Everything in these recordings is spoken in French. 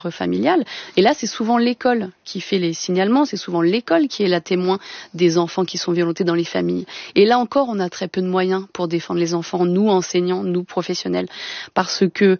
familiale. Et là, c'est souvent l'école qui fait les signalements, c'est souvent l'école qui est la témoin des enfants qui sont violentés dans les familles. Et là encore, on a très peu de moyens pour défendre les enfants, nous enseignants, nous professionnels, parce que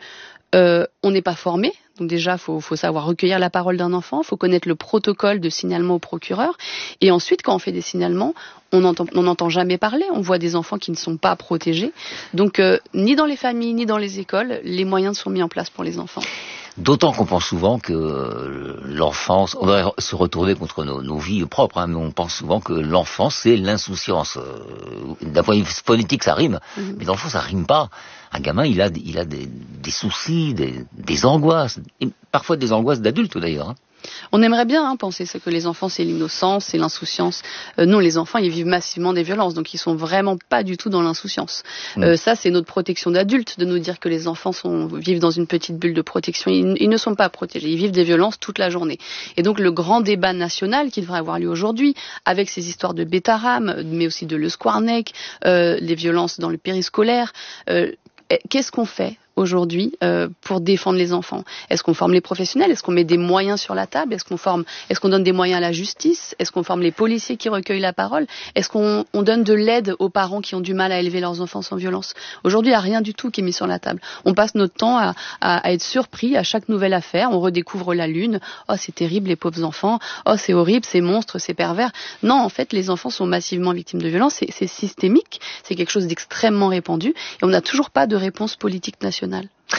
on n'est pas formés. Donc déjà, faut savoir recueillir la parole d'un enfant, faut connaître le protocole de signalement au procureur. Et ensuite, quand on fait des signalements, on n'entend jamais parler. On voit des enfants qui ne sont pas protégés. Donc, ni dans les familles, ni dans les écoles, les moyens sont mis en place pour les enfants. D'autant qu'on pense souvent que l'enfance, on va se retourner contre nos vies propres, mais on pense souvent que l'enfance, c'est l'insouciance. D'un point de vue phonétique, ça rime, mais dans le fond, ça rime pas. Un gamin, il a des soucis, des angoisses, et parfois des angoisses d'adultes d'ailleurs. On aimerait bien penser que les enfants, c'est l'innocence, c'est l'insouciance. Non, les enfants, ils vivent massivement des violences, donc ils sont vraiment pas du tout dans l'insouciance. Ça, c'est notre protection d'adultes, de nous dire que les enfants vivent dans une petite bulle de protection. Ils ne sont pas protégés, ils vivent des violences toute la journée. Et donc, le grand débat national qui devrait avoir lieu aujourd'hui, avec ces histoires de Betaram, mais aussi de Le Squarneck, les violences dans le périscolaire, qu'est-ce qu'on fait aujourd'hui pour défendre les enfants? Est-ce qu'on forme les professionnels? Est-ce qu'on met des moyens sur la table? Est-ce qu'on donne des moyens à la justice? Est-ce qu'on forme les policiers qui recueillent la parole? Est-ce qu'on donne de l'aide aux parents qui ont du mal à élever leurs enfants sans violence? Aujourd'hui, il n'y a rien du tout qui est mis sur la table. On passe notre temps à être surpris à chaque nouvelle affaire. On redécouvre la lune. Oh, c'est terrible, les pauvres enfants. Oh, c'est horrible, c'est monstre, c'est pervers. Non, en fait, les enfants sont massivement victimes de violences. C'est systémique. C'est quelque chose d'extrêmement répandu. Et on n'a toujours pas de réponse politique nationale.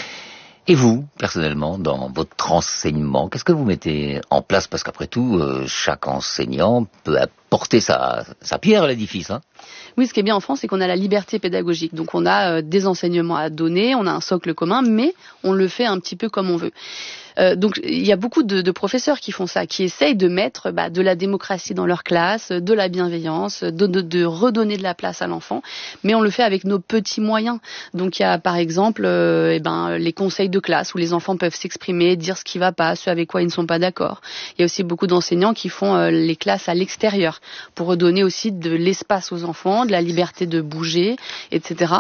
Et vous, personnellement, dans votre enseignement, qu'est-ce que vous mettez en place? Parce qu'après tout, chaque enseignant peut apporter sa pierre à l'édifice. Oui, ce qui est bien en France, c'est qu'on a la liberté pédagogique. Donc on a des enseignements à donner, on a un socle commun, mais on le fait un petit peu comme on veut. Donc il y a beaucoup de professeurs qui font ça, qui essayent de mettre de la démocratie dans leur classe, de la bienveillance, de redonner de la place à l'enfant, mais on le fait avec nos petits moyens. Donc il y a par exemple les conseils de classe où les enfants peuvent s'exprimer, dire ce qui va pas, ce avec quoi ils ne sont pas d'accord. Il y a aussi beaucoup d'enseignants qui font les classes à l'extérieur pour redonner aussi de l'espace aux enfants, de la liberté de bouger, etc.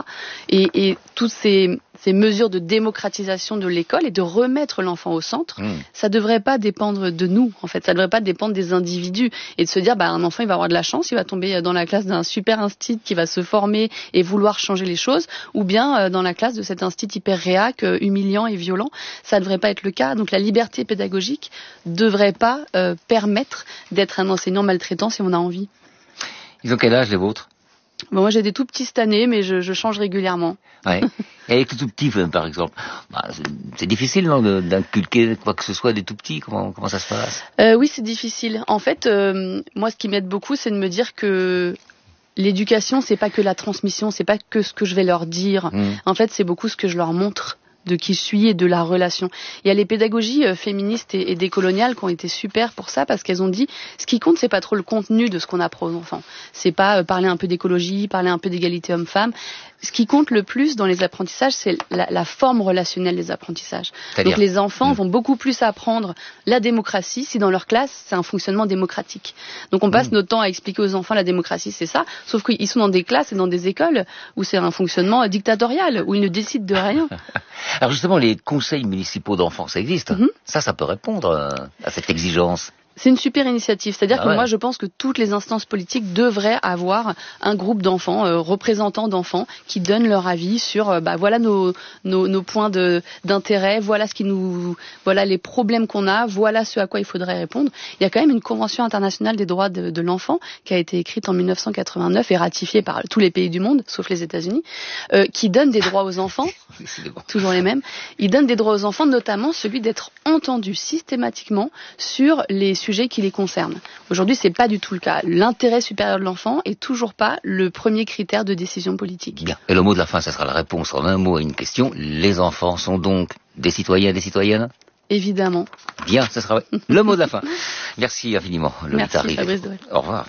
Et toutes ces mesures de démocratisation de l'école et de remettre l'enfant au centre, ça devrait pas dépendre de nous, en fait. Ça devrait pas dépendre des individus et de se dire, un enfant, il va avoir de la chance, il va tomber dans la classe d'un super instit qui va se former et vouloir changer les choses, ou bien dans la classe de cet instit hyper réac, humiliant et violent. Ça devrait pas être le cas. Donc la liberté pédagogique devrait pas permettre d'être un enseignant maltraitant si on a envie. Ils ont quel âge, les vôtres? Moi, j'ai des tout petits cette année, mais je change régulièrement. Ouais. Et avec les tout petits, par exemple, c'est difficile d'inculquer quoi que ce soit des tout petits. Comment ça se passe? Oui, c'est difficile. En fait, moi, ce qui m'aide beaucoup, c'est de me dire que l'éducation, c'est pas que la transmission, c'est pas que ce que je vais leur dire. En fait, c'est beaucoup ce que je leur montre de qui je suis et de la relation. Il y a les pédagogies féministes et décoloniales qui ont été super pour ça, parce qu'elles ont dit ce qui compte, c'est pas trop le contenu de ce qu'on apprend aux enfants. C'est pas parler un peu d'écologie, parler un peu d'égalité homme-femme. Ce qui compte le plus dans les apprentissages, c'est la forme relationnelle des apprentissages. Donc les enfants vont beaucoup plus apprendre la démocratie si dans leur classe, c'est un fonctionnement démocratique. Donc on passe notre temps à expliquer aux enfants la démocratie, c'est ça, sauf qu'ils sont dans des classes et dans des écoles où c'est un fonctionnement dictatorial, où ils ne décident de rien. Alors justement, les conseils municipaux d'enfants, ça existe. Ça peut répondre à cette exigence. C'est une super initiative. C'est-à-dire que moi, je pense que toutes les instances politiques devraient avoir un groupe d'enfants, représentants d'enfants, qui donnent leur avis sur, voilà nos points d'intérêt, voilà voilà les problèmes qu'on a, voilà ce à quoi il faudrait répondre. Il y a quand même une convention internationale des droits de l'enfant qui a été écrite en 1989 et ratifiée par tous les pays du monde, sauf les États-Unis, qui donne des droits aux enfants, toujours les mêmes. Il donne des droits aux enfants, notamment celui d'être entendu systématiquement sur les sujets qui les concernent. Aujourd'hui, c'est pas du tout le cas. L'intérêt supérieur de l'enfant est toujours pas le premier critère de décision politique. Bien. Et le mot de la fin, ça sera la réponse en un mot à une question. Les enfants sont donc des citoyens et des citoyennes? Évidemment. Bien, ça sera le mot de la fin. Merci infiniment. Merci Fabrice Dorel. Au revoir.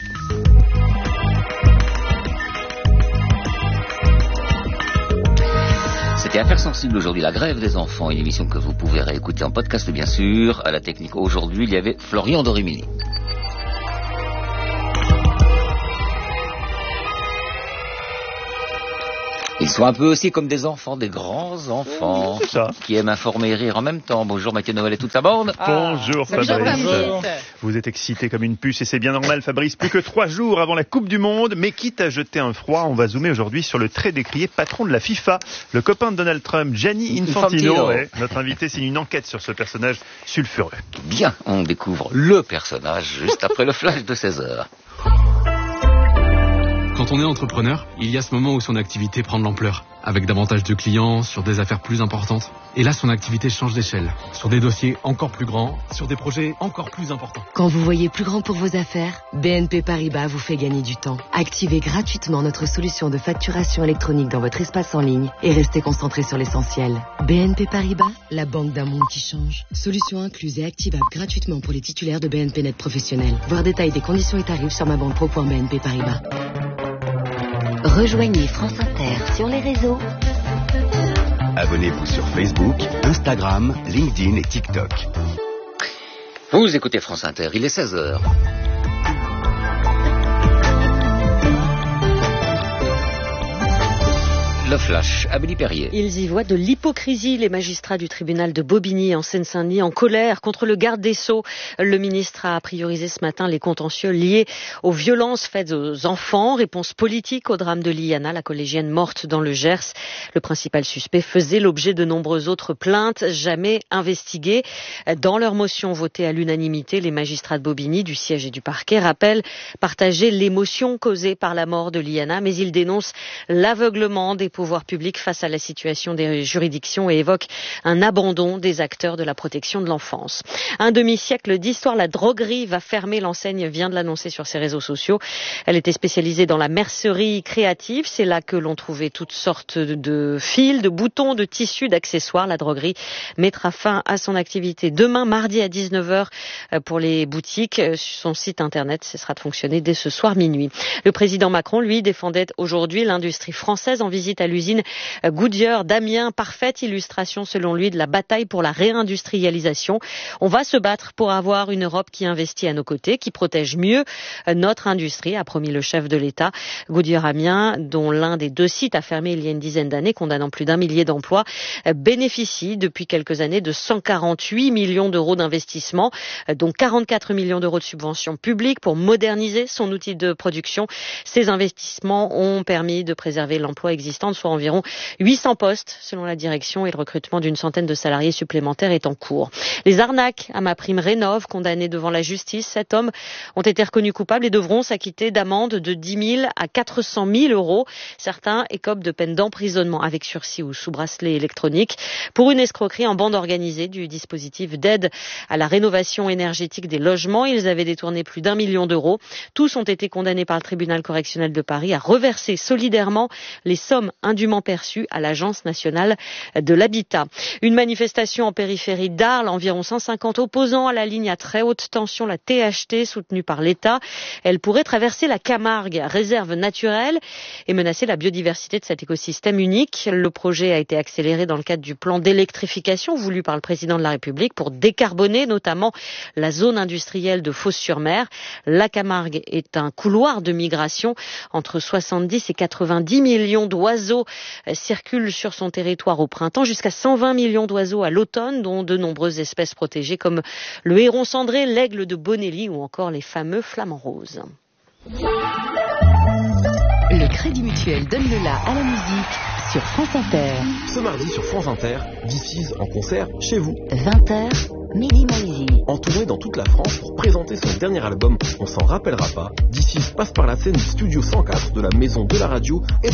C'était Affaires sensibles aujourd'hui, la grève des enfants, une émission que vous pouvez réécouter en podcast bien sûr. À la technique aujourd'hui, il y avait Florian Dorimini. Ils sont un peu aussi comme des enfants, des grands enfants, qui aiment informer et rire en même temps. Bonjour Mathieu Noël et toute sa bande. Bonjour Fabrice. Bonjour. Vous êtes excité comme une puce et c'est bien normal Fabrice. Plus que 3 jours avant la Coupe du Monde, mais quitte à jeter un froid, on va zoomer aujourd'hui sur le très décrié patron de la FIFA, le copain de Donald Trump, Gianni Infantino. Ouais, notre invité signe une enquête sur ce personnage sulfureux. Bien, on découvre le personnage juste après le flash de 16h. Quand on est entrepreneur, il y a ce moment où son activité prend de l'ampleur, avec davantage de clients, sur des affaires plus importantes. Et là, son activité change d'échelle, sur des dossiers encore plus grands, sur des projets encore plus importants. Quand vous voyez plus grand pour vos affaires, BNP Paribas vous fait gagner du temps. Activez gratuitement notre solution de facturation électronique dans votre espace en ligne et restez concentré sur l'essentiel. BNP Paribas, la banque d'un monde qui change. Solution incluse et activable gratuitement pour les titulaires de BNP Net professionnels. Voir détail des conditions et tarifs sur mabanque.pro.bnp Paribas. Rejoignez France Inter sur les réseaux. Abonnez-vous sur Facebook, Instagram, LinkedIn et TikTok. Vous écoutez France Inter, il est 16h. Le flash, Amélie Perrier. Ils y voient de l'hypocrisie, les magistrats du tribunal de Bobigny en Seine-Saint-Denis, en colère contre le garde des Sceaux. Le ministre a priorisé ce matin les contentieux liés aux violences faites aux enfants. Réponse politique au drame de Liana, la collégienne morte dans le Gers. Le principal suspect faisait l'objet de nombreuses autres plaintes, jamais investiguées. Dans leur motion votée à l'unanimité, les magistrats de Bobigny, du siège et du parquet, rappellent partager l'émotion causée par la mort de Liana, mais ils dénoncent l'aveuglement des pouvoirs publics face à la situation des juridictions et évoque un abandon des acteurs de la protection de l'enfance. Un demi-siècle d'histoire, la droguerie va fermer. L'enseigne vient de l'annoncer sur ses réseaux sociaux. Elle était spécialisée dans la mercerie créative. C'est là que l'on trouvait toutes sortes de fils, de boutons, de tissus, d'accessoires. La droguerie mettra fin à son activité demain, mardi à 19h pour les boutiques. Son site internet cessera de fonctionner dès ce soir minuit. Le président Macron, lui, défendait aujourd'hui l'industrie française en visite à l'usine Goodyear d'Amiens. Parfaite illustration, selon lui, de la bataille pour la réindustrialisation. On va se battre pour avoir une Europe qui investit à nos côtés, qui protège mieux notre industrie, a promis le chef de l'État. Goodyear Amiens, dont l'un des 2 sites a fermé il y a une dizaine d'années, condamnant plus d'1 millier d'emplois, bénéficie depuis quelques années de 148 millions d'euros d'investissement, dont 44 millions d'euros de subventions publiques pour moderniser son outil de production. Ces investissements ont permis de préserver l'emploi existant, soit environ 800 postes selon la direction, et le recrutement d'une centaine de salariés supplémentaires est en cours. Les arnaques à MaPrimeRénov', condamnés devant la justice, 7 hommes ont été reconnus coupables et devront s'acquitter d'amendes de 10 000 à 400 000 euros. Certains écopent de peine d'emprisonnement avec sursis ou sous bracelet électronique pour une escroquerie en bande organisée du dispositif d'aide à la rénovation énergétique des logements. Ils avaient détourné plus d'1 million d'euros. Tous ont été condamnés par le tribunal correctionnel de Paris à reverser solidairement les sommes indûment perçues à l'Agence nationale de l'habitat. Une manifestation en périphérie d'Arles, environ 150 opposants à la ligne à très haute tension, la THT, soutenue par l'État. Elle pourrait traverser la Camargue, réserve naturelle, et menacer la biodiversité de cet écosystème unique. Le projet a été accéléré dans le cadre du plan d'électrification voulu par le président de la République pour décarboner notamment la zone industrielle de Fos-sur-Mer. La Camargue est un couloir de migration. Entre 70 et 90 millions d'oiseaux circulent sur son territoire au printemps, jusqu'à 120 millions d'oiseaux à l'automne, dont de nombreuses espèces protégées comme le héron cendré, l'aigle de Bonelli ou encore les fameux flamants roses. Le Crédit Mutuel donne le la à la musique sur France Inter. Ce mardi sur France Inter, DC's en concert chez vous. 20h, Mehdi Maizi. En tournée dans toute la France pour présenter son dernier album, on s'en rappellera pas. DC's passe par la scène du studio 104 de la Maison de la Radio et